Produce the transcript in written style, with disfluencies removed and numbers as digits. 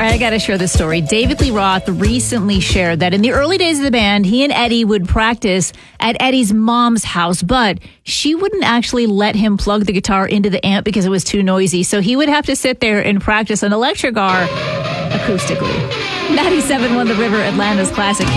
right, I got to share this story. David Lee Roth recently shared that in the early days of the band, he and Eddie would practice at Eddie's mom's house, but she wouldn't actually let him plug the guitar into the amp because it was too noisy. So he would have to sit there and practice an electric guitar acoustically. 97.1 The River, Atlanta's classic.